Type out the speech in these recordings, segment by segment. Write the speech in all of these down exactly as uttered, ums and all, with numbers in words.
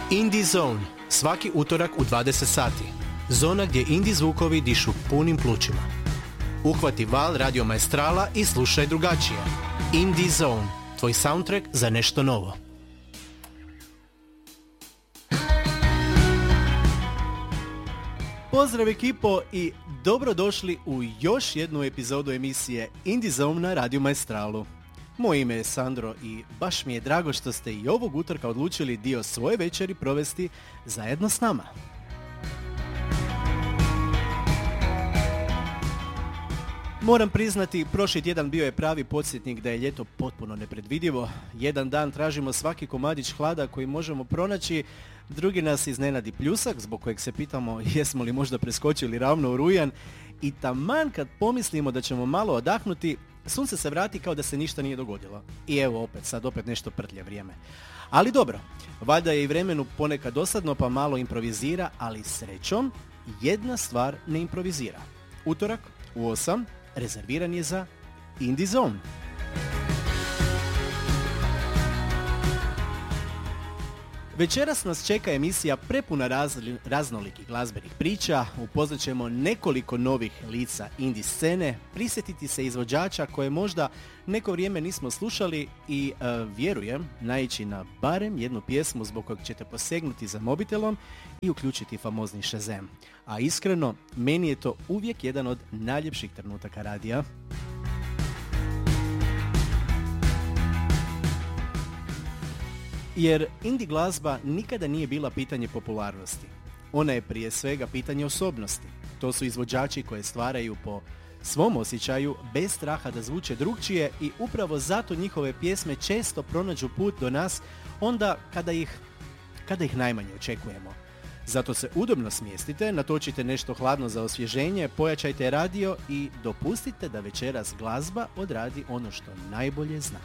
Indie Zone, svaki utorak u dvadeset sati. Zona gdje indie zvukovi dišu punim plućima. Uhvati val Radio Maestrala i slušaj drugačije. Indie Zone, tvoj soundtrack za nešto novo. Pozdrav ekipo i dobrodošli u još jednu epizodu emisije Indie Zone na Radio Maestralu. Moje ime je Sandro i baš mi je drago što ste i ovog utorka odlučili dio svoje večeri provesti zajedno s nama. Moram priznati, prošli tjedan bio je pravi podsjetnik da je ljeto potpuno nepredvidivo. Jedan dan tražimo svaki komadić hlada koji možemo pronaći, drugi nas iznenadi pljusak zbog kojeg se pitamo jesmo li možda preskočili ravno u rujan i taman kad pomislimo da ćemo malo odahnuti, sunce se vrati kao da se ništa nije dogodilo. I evo opet, sad opet nešto prtlja vrijeme. Ali dobro, valjda je i vremenu ponekad dosadno pa malo improvizira, ali srećom jedna stvar ne improvizira. Utorak u osam rezerviran je za Indie Zone. Večeras nas čeka emisija prepuna razli, raznolikih glazbenih priča, upoznat ćemo nekoliko novih lica indie scene, prisjetiti se izvođača koje možda neko vrijeme nismo slušali i e, vjerujem naići na barem jednu pjesmu zbog kojeg ćete posegnuti za mobitelom i uključiti famozni Shazam. A iskreno, meni je to uvijek jedan od najljepših trenutaka radija. Jer indie glazba nikada nije bila pitanje popularnosti. Ona je prije svega pitanje osobnosti. To su izvođači koje stvaraju po svom osjećaju bez straha da zvuče drukčije i upravo zato njihove pjesme često pronađu put do nas onda kada ih, kada ih najmanje očekujemo. Zato se udobno smjestite, natočite nešto hladno za osvježenje, pojačajte radio i dopustite da večeras glazba odradi ono što najbolje zna.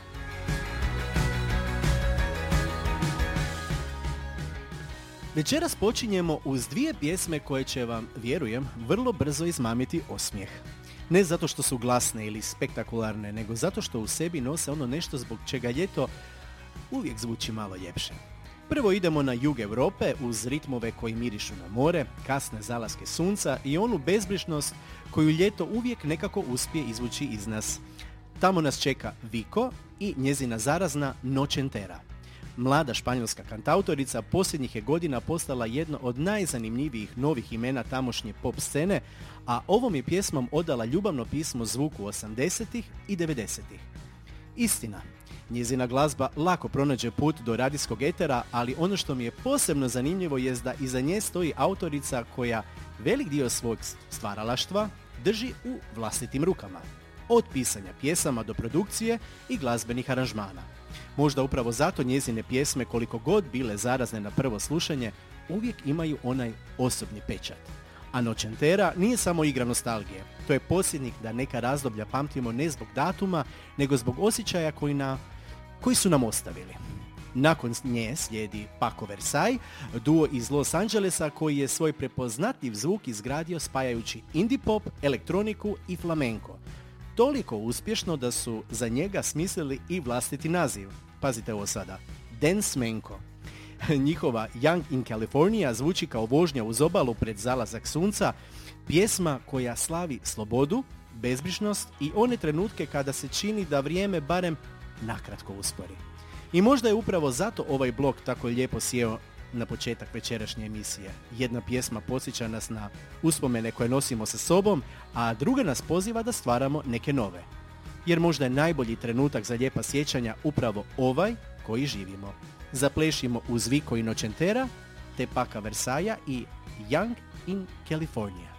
Večeras počinjemo uz dvije pjesme koje će vam, vjerujem, vrlo brzo izmamiti osmijeh. Ne zato što su glasne ili spektakularne, nego zato što u sebi nose ono nešto zbog čega ljeto uvijek zvuči malo ljepše. Prvo idemo na jug Europe uz ritmove koji mirišu na more, kasne zalaske sunca i onu bezbrižnost koju ljeto uvijek nekako uspije izvući iz nas. Tamo nas čeka Vico i njezina zarazna Noche Entera. Mlada španjolska kantautorica posljednjih je godina postala jedno od najzanimljivijih novih imena tamošnje pop scene, a ovom je pjesmom odala ljubavno pismo zvuku osamdesetih i devedesetih. Istina, njezina glazba lako pronađe put do radijskog etera, ali ono što mi je posebno zanimljivo jest da iza nje stoji autorica koja velik dio svog stvaralaštva drži u vlastitim rukama. Od pisanja pjesama do produkcije i glazbenih aranžmana. Možda upravo zato njezine pjesme, koliko god bile zarazne na prvo slušanje, uvijek imaju onaj osobni pečat. A Noche Entera nije samo igra nostalgije. To je podsjetnik da neka razdoblja pamtimo ne zbog datuma, nego zbog osjećaja koji, na, koji su nam ostavili. Nakon nje slijedi Paco Versailles, duo iz Los Angelesa koji je svoj prepoznatljiv zvuk izgradio spajajući indie pop, elektroniku i flamenko. Toliko uspješno da su za njega smislili i vlastiti naziv. Pazite ovo sada. Dance Menko. Njihova Young in California zvuči kao vožnja uz obalu pred zalazak sunca, pjesma koja slavi slobodu, bezbrižnost i one trenutke kada se čini da vrijeme barem nakratko uspori. I možda je upravo zato ovaj blok tako lijepo sjeo na početak večerašnje emisije. Jedna pjesma podsjeća nas na uspomene koje nosimo sa sobom, a druga nas poziva da stvaramo neke nove. Jer možda je najbolji trenutak za lijepa sjećanja upravo ovaj koji živimo. Zaplešimo uz Vico i Noche Entera, te Paca Versailles i Young in California.